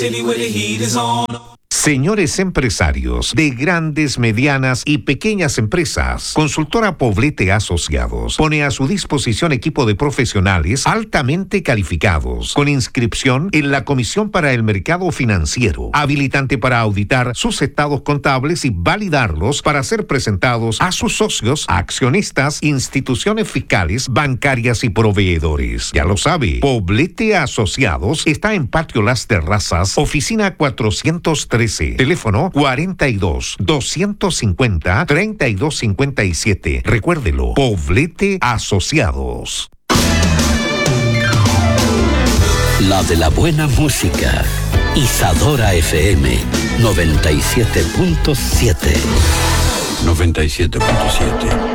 Señores empresarios de grandes, medianas y pequeñas empresas, Consultora Poblete Asociados pone a su disposición equipo de profesionales altamente calificados, con inscripción en la Comisión para el Mercado Financiero, habilitante para auditar sus estados contables y validarlos para ser presentados a sus socios, accionistas, instituciones fiscales, bancarias y proveedores. Ya lo sabe, Poblete Asociados está en Patio Las Terrazas, oficina 413. Teléfono 42-250-3257. Recuérdelo, Poblete Asociados. La de la buena música. Isadora FM 97.7. 97.7.